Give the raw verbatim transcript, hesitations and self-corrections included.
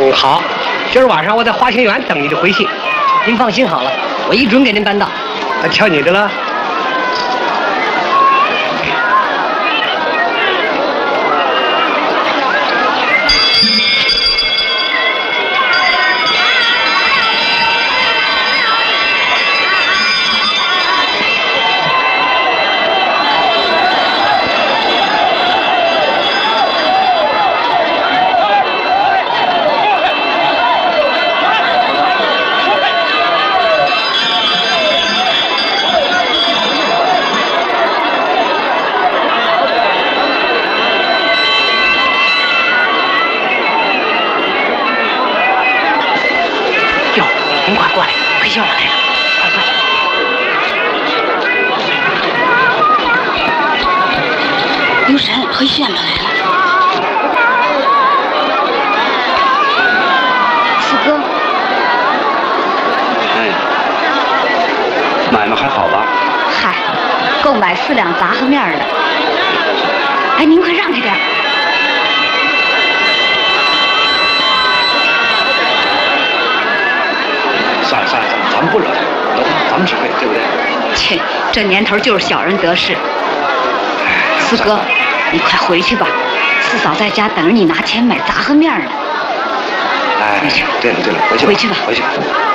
嗯，好，今儿晚上我在华清园等你的回信。 您放心好了，我一准给您办到。 那瞧你的了。 您快过来，回旋我来了，快快！刘神，回旋我来了。四哥。 哎，买卖还好吧？ 嗨，够买四两杂合面的。哎，您快让开点。 算了算了，咱们不惹他，惹他咱们吃亏，对不对？ 切，这年头就是小人得势。四哥，你快回去吧，四嫂在家等着你拿钱买杂合面呢。 哎， 回去。 对了对了，回去吧。 回去吧。 回去。